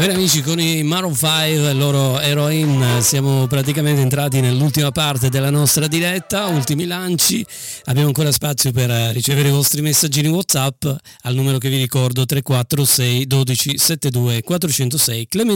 Bene amici, con i Maroon 5 e loro Heroin siamo praticamente entrati nell'ultima parte della nostra diretta, ultimi lanci. Abbiamo ancora spazio per ricevere i vostri messaggini WhatsApp al numero che vi ricordo 346 12 72 406.